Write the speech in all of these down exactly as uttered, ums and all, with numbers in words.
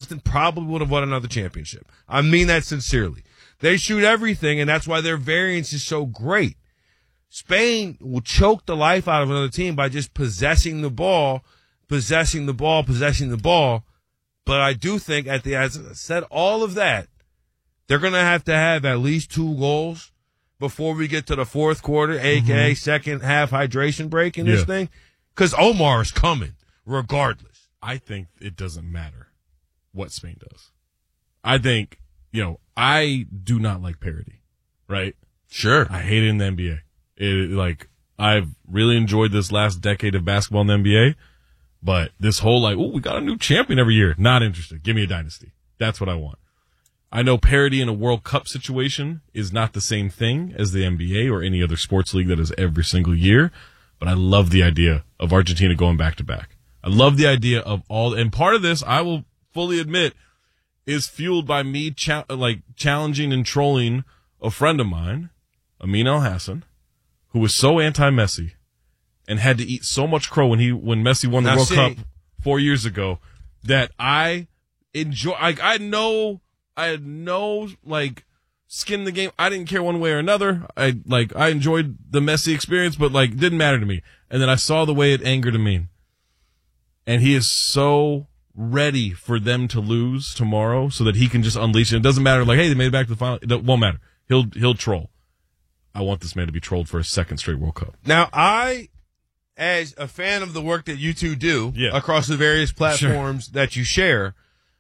Boston probably would have won another championship. I mean that sincerely. They shoot everything, and that's why their variance is so great. Spain will choke the life out of another team by just possessing the ball, possessing the ball, possessing the ball. But I do think, at the as I said, all of that, they're going to have to have at least two goals before we get to the fourth quarter, a k a. Mm-hmm. second half hydration break in yeah. this thing. Because Omar is coming, regardless. I think it doesn't matter what Spain does. I think, you know, I do not like parity, right? Sure. I hate it in the N B A. It, like, I've really enjoyed this last decade of basketball in the N B A, but this whole, like, oh, we got a new champion every year. Not interested. Give me a dynasty. That's what I want. I know parity in a World Cup situation is not the same thing as the N B A or any other sports league that is every single year, but I love the idea of Argentina going back to back. I love the idea of all, and part of this, I will fully admit, is fueled by me cha- like challenging and trolling a friend of mine, Amin Al-Hassan, who was so anti-Messi and had to eat so much crow when he when Messi won the now World see, Cup four years ago that I enjoy. I, I had no, I had no like skin in the game. I didn't care one way or another. I like I enjoyed the Messi experience, but like it didn't matter to me. And then I saw the way it angered Amin, and he is so ready for them to lose tomorrow so that he can just unleash it. It doesn't matter. Like, hey, they made it back to the final. It won't matter. He'll he'll troll. I want this man to be trolled for a second straight World Cup. Now, I, as a fan of the work that you two do yeah. across the various platforms sure. that you share,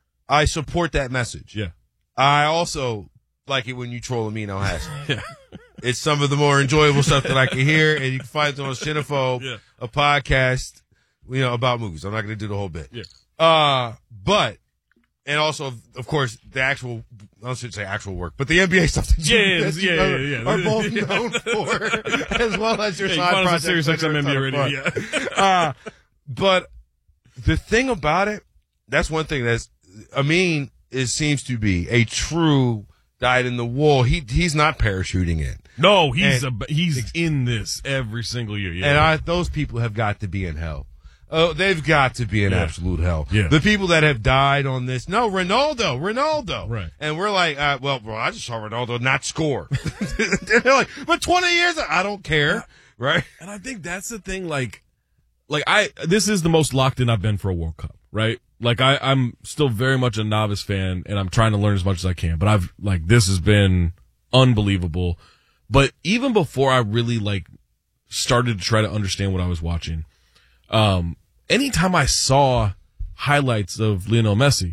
I support that message. Yeah. I also like it when you troll Amin Al-Hassan. yeah. It's some of the more enjoyable stuff that I can hear, and you can find it on Cinephobe, yeah. a podcast, you know, about movies. I'm not going to do the whole bit. Yeah. Uh, but, and also, of course, the actual, I shouldn't say actual work, but the N B A stuff that you, yeah, that you yeah, know, yeah, yeah. are both known for, as well as your yeah, side you projects. Sirius X M N B A radio, yeah. uh, but the thing about it, that's one thing that's, Amin is, seems to be a true dyed in the wool. He, he's not parachuting in. No, he's and, a, he's in this every single year. Yeah. And I, those people have got to be in hell. Oh, they've got to be in yeah. absolute hell. Yeah. The people that have died on this, no, Ronaldo, Ronaldo. Right. And we're like, uh, well, bro, I just saw Ronaldo not score. They're like, but twenty years, I don't care. Right. And I think that's the thing, like, like I, this is the most locked in I've been for a World Cup, right? Like I, I'm still very much a novice fan and I'm trying to learn as much as I can, but I've, like, this has been unbelievable. But even before I really, like, started to try to understand what I was watching, um, anytime I saw highlights of Lionel Messi,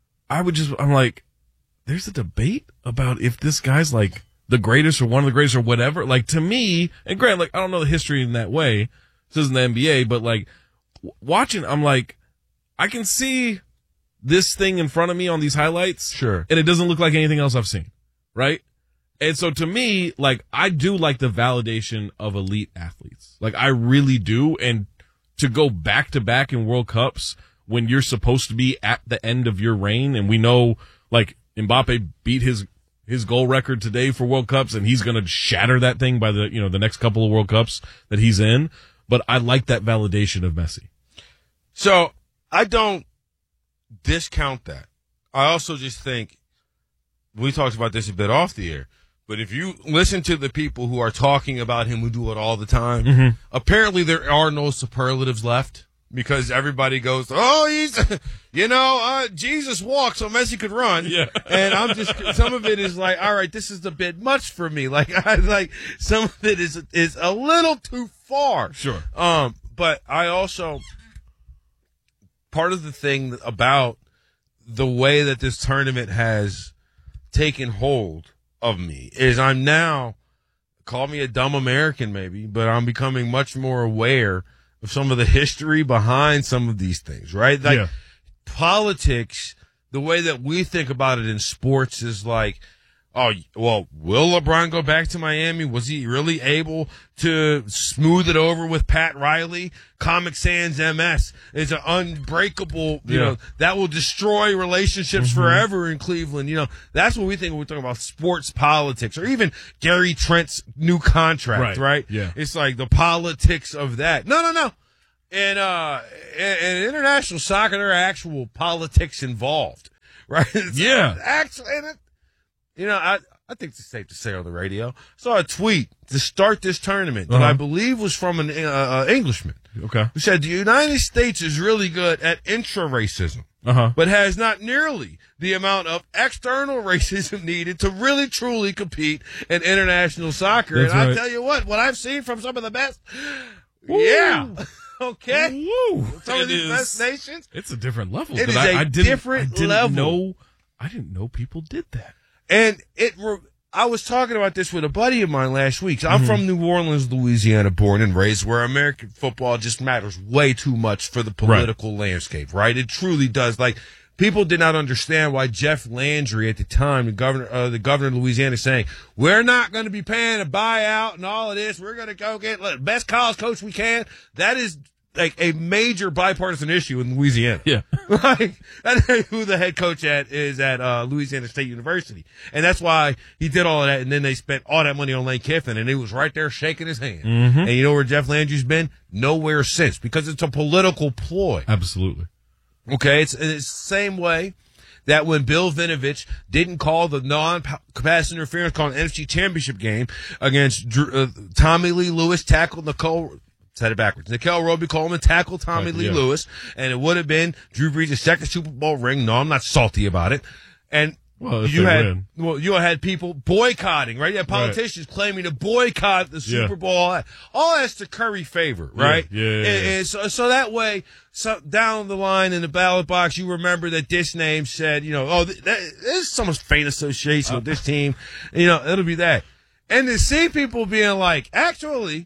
I would just, I'm like, there's a debate about if this guy's like the greatest or one of the greatest or whatever. Like to me, and granted, like I don't know the history in that way. This isn't the N B A, but like w- watching, I'm like, I can see this thing in front of me on these highlights. Sure. And it doesn't look like anything else I've seen. Right. And so to me, like I do like the validation of elite athletes. Like I really do. And to go back to back in World Cups when you're supposed to be at the end of your reign, and we know like Mbappe beat his his goal record today for World Cups, and he's going to shatter that thing by the you know the next couple of World Cups that he's in. But I like that validation of Messi. So I don't discount that. I also just think we talked about this a bit off the air. But if you listen to the people who are talking about him who do it all the time, mm-hmm. apparently there are no superlatives left because everybody goes, oh, he's, you know, uh, Jesus walked so Messi could run. Yeah. And I'm just, some of it is like, all right, this is a bit much for me. Like, I like, some of it is, is a little too far. Sure. Um, but I also, part of the thing about the way that this tournament has taken hold of me is I'm now, call me a dumb American maybe, but I'm becoming much more aware of some of the history behind some of these things, right? Like yeah. politics, the way that we think about it in sports is like, oh, well, will LeBron go back to Miami? Was he really able to smooth it over with Pat Riley? Comic Sans M S is an unbreakable, you yeah. know, that will destroy relationships mm-hmm. forever in Cleveland. You know, that's what we think when we're talking about sports politics, or even Gary Trent's new contract, right? right? Yeah. It's like the politics of that. No, no, no. And, uh, in, in international soccer, there are actual politics involved. right? Yeah. Actually, and it, you know, I, I think it's safe to say on the radio, I saw a tweet to start this tournament that Uh-huh. I believe was from an uh, uh, Englishman Okay. who said the United States is really good at intra-racism, Uh-huh. but has not nearly the amount of external racism needed to really truly compete in international soccer. That's and I right. tell you what, what I've seen from some of the best, yeah, okay, Woo. some of It these is- best nations. It's a different level. It that is I a I didn't, different I didn't level. Know, I didn't know people did that. And it, re- I was talking about this with a buddy of mine last week. So I'm Mm-hmm. from New Orleans, Louisiana, born and raised, where American football just matters way too much for the political landscape, right? It truly does. Like, people did not understand why Jeff Landry at the time, the governor, uh, the governor of Louisiana, is saying, we're not going to be paying a buyout and all of this. We're going to go get the best college coach we can. That is like a major bipartisan issue in Louisiana. Yeah. Like, that's who the head coach at is at uh, Louisiana State University. And that's why he did all of that. And then they spent all that money on Lane Kiffin, and he was right there shaking his hand. Mm-hmm. And you know where Jeff Landry's been? Nowhere since, because it's a political ploy. Absolutely. Okay? It's, it's the same way that when Bill Vinovich didn't call the non-pass interference call an N F C Championship game against Drew, uh, Tommy Lee Lewis tackled Nicole Said it backwards. Nicole Roby Coleman tackled Tommy Right, Lee yeah. Lewis, and it would have been Drew Brees' second Super Bowl ring. No, I'm not salty about it. And Well, if you they had win. well, you had people boycotting, right? You had politicians claiming to boycott the Super Yeah. Bowl. All that's to curry favor, right? Yeah, yeah, yeah, And- yeah. and so, so that way, so down the line in the ballot box, you remember that this name said, you know, oh, th- that, this is someone's faint association with this team. You know, it'll be that. And to see people being like, actually,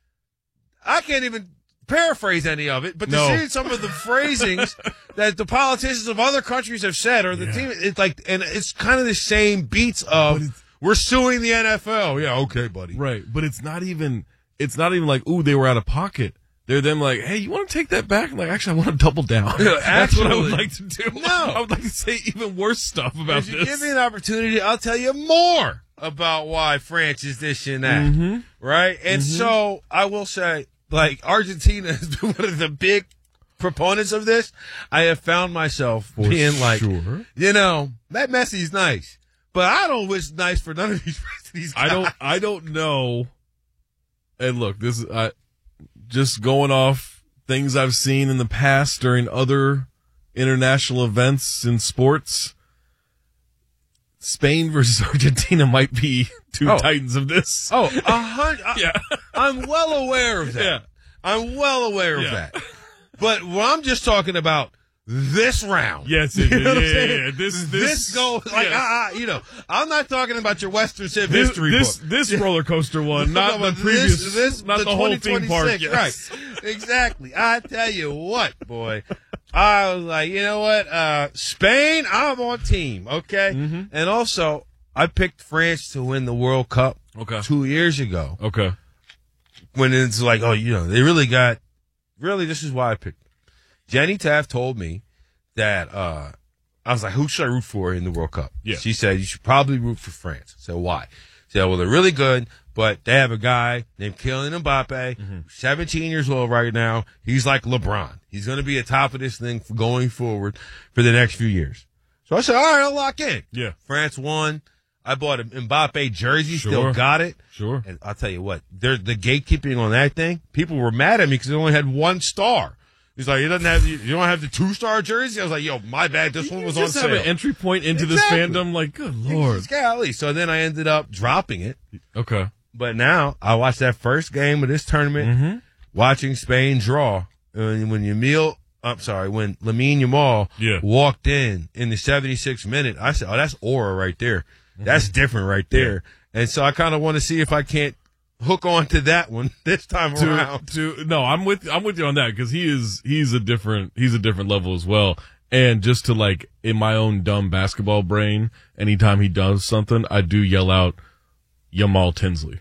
I can't even paraphrase any of it, but to No. see some of the phrasings that the politicians of other countries have said, or the Yeah. team, it's like, and it's kind of the same beats But of, it's- we're suing the N F L. Yeah, okay, buddy. Right. But it's not even, it's not even like, ooh, they were out of pocket. They're them like, hey, you want to take that back? I'm like, actually, I want to double down. Yeah, That's what I would actually. like to do. No. I would like to say even worse stuff about If you this. give me an opportunity, I'll tell you more about why France is this and that. Mm-hmm. Right? And so I will say, like, Argentina has been one of the big proponents of this. I have found myself For being like, sure. you know, that Messi's nice, but I don't wish nice for none of these, these guys. I don't, I don't know. And look, this is, I, just going off things I've seen in the past during other international events in sports. Spain versus Argentina might be two Oh. titans of this. Oh, a hundred. I- Yeah. I'm well aware of that. Yeah. I'm well aware of Yeah. that. But what I'm just talking about this round. Yes, it You is. know what I'm Yeah, saying? yeah, yeah. This- this this- goes like yeah. I, I, you know, I'm not talking about your Western Civ This, history this, book. this roller coaster one, not No, the but previous, this, this, not the, whole theme park. Yes. Right. Exactly. I tell you what, boy. I was like, you know what? Uh, Spain, I'm on team. Okay. Mm-hmm. And also, I picked France to win the World Cup Okay. two years ago. Okay. When it's like, oh, you know, they really got, really, this is why I picked. Jenny Taft told me that, uh, I was like, who should I root for in the World Cup? Yeah. She said, you should probably root for France. So why? She said, well, they're really good, but they have a guy named Kylian Mbappe, Mm-hmm. seventeen years old right now. He's like LeBron. He's going to be at top of this thing for going forward for the next few years. So I said, all right, I'll lock in. Yeah. France won. I bought a Mbappe jersey, Sure. still got it. Sure. And I'll tell you what, there, the gatekeeping on that thing, people were mad at me because it only had one star. He's like, it doesn't have, you don't have the two star jersey. I was like, yo, my bad. This one You was just on have sale. an entry point into Exactly. this fandom. Like, good Lord. Golly. So then I ended up dropping it. Okay. But now I watched that first game of this tournament, Mm-hmm. watching Spain draw. And when Yamil, I'm sorry, when Lamine Yamal Yeah. walked in in the seventy-sixth minute, I said, oh, that's aura right there. That's different right there. And so I kind of want to see if I can't hook on to that one this time to, around. to no, I'm with I'm with you on that because he is he's a different he's a different level as well. And just to like in my own dumb basketball brain, anytime he does something, I do yell out Yamal Tinsley.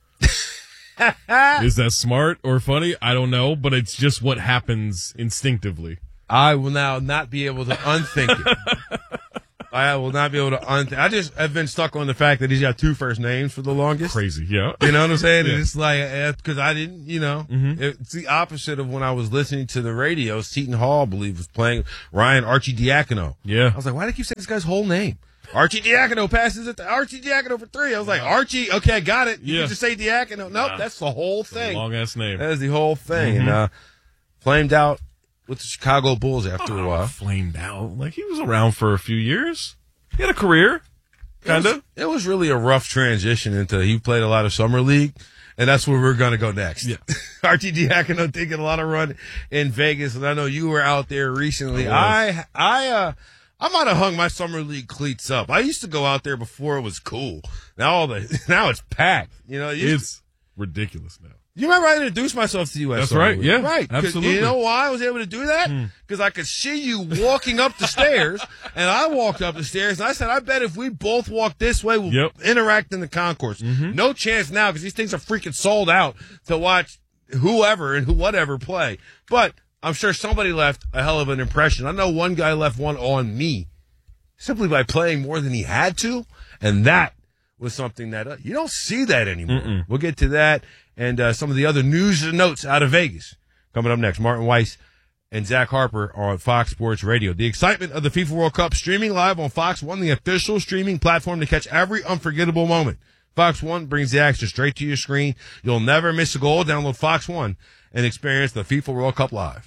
Is that smart or funny? I don't know, but it's just what happens instinctively. I will now not be able to unthink it. I will not be able to un- I just have been stuck on the fact that he's got two first names for the longest. Crazy, yeah. You know what I'm saying? Yeah. And it's like, because I didn't, you know, Mhm. it's the opposite of when I was listening to the radio. Seton Hall, I believe, was playing Ryan Archie Diacono. Yeah. I was like, why do they keep saying this guy's whole name? Archie Diacono passes it to Archie Diacono for three. I was like, Archie, okay, I got it. You Yeah. can just say Diacono. Nope, Nah. that's the whole thing. Long ass name. That is the whole thing. Mhm. And, uh, flamed out with the Chicago Bulls after a Oh, while. Flamed out. Like, he was around for a few years. He had a career. Kind It was, of. it was really a rough transition into, he played a lot of summer league, and that's where we're going to go next. Yeah. Archie Diacono taking a lot of run in Vegas, and I know you were out there recently. I was. I, I, uh, I might have hung my summer league cleats up. I used to go out there before it was cool. Now all the, now it's packed. You know, it used It's ridiculous now. You remember I introduced myself to you at That's Summer right, League? yeah, Right. 'Cause absolutely. You know why I was able to do that? Because I could see you walking up the stairs, and I walked up the stairs, and I said, I bet if we both walk this way, we'll Yep. interact in the concourse. No chance now, because these things are freaking sold out to watch whoever and who whatever play. But I'm sure somebody left a hell of an impression. I know one guy left one on me simply by playing more than he had to, and that was something that uh, you don't see that anymore. Mm-mm. We'll get to that and uh, some of the other news and notes out of Vegas coming up next. Martin Weiss and Zach Harper on Fox Sports Radio. The excitement of the FIFA World Cup streaming live on Fox One, the official streaming platform to catch every unforgettable moment. Fox One brings the action straight to your screen. You'll never miss a goal. Download Fox One and experience the FIFA World Cup live.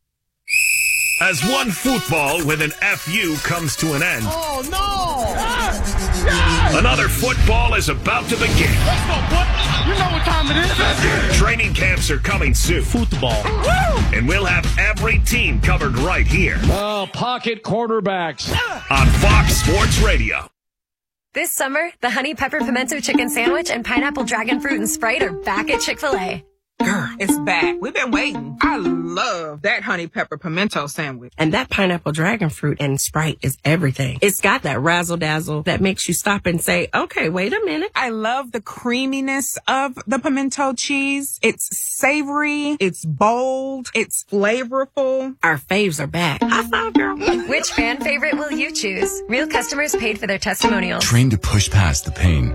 As one football with an F U comes to an end. Oh, no! Yes! Yes! Another football is about to begin. Let's go, boy! You know what time it is. Training camps are coming soon. Football. And we'll have every team covered right here Oh, pocket quarterbacks. on Fox Sports Radio. This summer, the Honey Pepper Pimento Chicken Sandwich and Pineapple Dragon Fruit and Sprite are back at Chick-fil-A. Girl, it's back. We've been waiting. I love that honey pepper pimento sandwich. And that pineapple dragon fruit and Sprite is everything. It's got that razzle dazzle that makes you stop and say, okay, wait a minute. I love the creaminess of the pimento cheese. It's savory. It's bold. It's flavorful. Our faves are back. High five, girl. Which fan favorite will you choose? Real customers paid for their testimonials. Trained to push past the pain.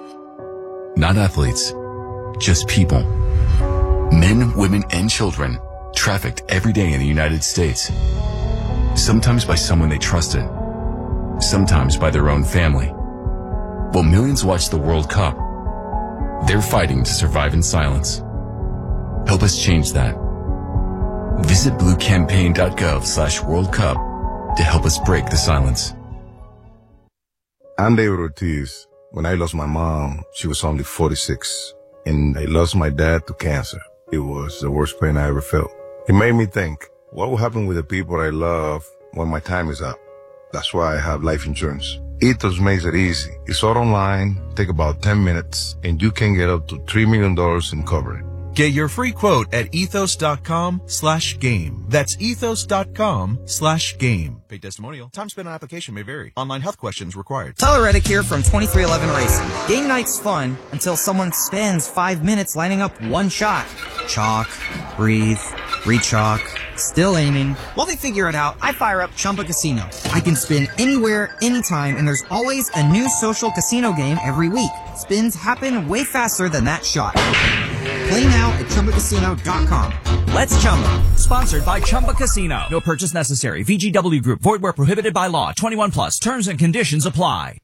Not athletes, just people. Men, women, and children trafficked every day in the United States. Sometimes by someone they trusted. Sometimes by their own family. While millions watch the World Cup, they're fighting to survive in silence. Help us change that. Visit bluecampaign.gov slash World Cup to help us break the silence. I'm David Ortiz. When I lost my mom, she was only forty-six, and I lost my dad to cancer. It was the worst pain I ever felt. It made me think, what will happen with the people I love when my time is up? That's why I have life insurance. Ethos makes it easy. It's all online, take about ten minutes, and you can get up to three million dollars in coverage. Get your free quote at ethos.com slash game. That's ethos.com slash game. Paid testimonial. Time spent on application may vary. Online health questions required. Tyler Reddick here from twenty-three eleven Racing. Game night's fun until someone spends five minutes lining up one shot. Chalk, breathe, re-chalk, still aiming. While they figure it out, I fire up Chumba Casino. I can spin anywhere, anytime, and there's always a new social casino game every week. Spins happen way faster than that shot. Play now at Chumba Casino dot com. Let's Chumba. Sponsored by Chumba Casino. No purchase necessary. V G W Group. Void where prohibited by law. twenty-one plus. Terms and conditions apply.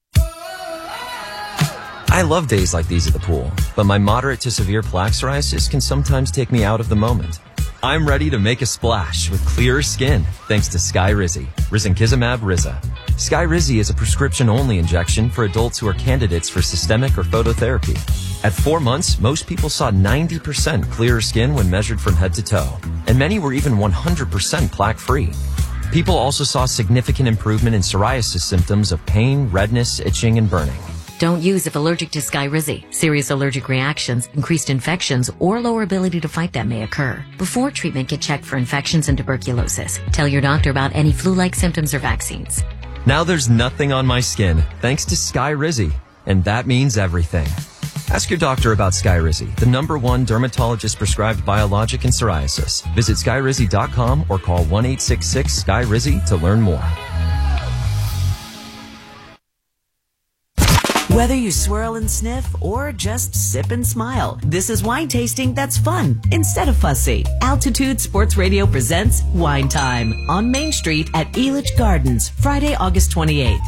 I love days like these at the pool, but my moderate to severe plaque psoriasis can sometimes take me out of the moment. I'm ready to make a splash with clearer skin thanks to Skyrizi, Risankizumab Riza. Skyrizi is a prescription-only injection for adults who are candidates for systemic or phototherapy. At four months, most people saw ninety percent clearer skin when measured from head to toe, and many were even one hundred percent plaque-free. People also saw significant improvement in psoriasis symptoms of pain, redness, itching, and burning. Don't use if allergic to Skyrizi. Serious allergic reactions, increased infections, or lower ability to fight them may occur. Before treatment, get checked for infections and tuberculosis. Tell your doctor about any flu-like symptoms or vaccines. Now there's nothing on my skin thanks to Skyrizi, and that means everything. Ask your doctor about Skyrizi, the number one dermatologist-prescribed biologic in psoriasis. Visit skyrizi dot com or call one eight six six, S K Y R I Z I to learn more. Whether you swirl and sniff or just sip and smile, this is wine tasting that's fun instead of fussy. Altitude Sports Radio presents Wine Time on Main Street at Elitch Gardens, Friday, August twenty-eighth.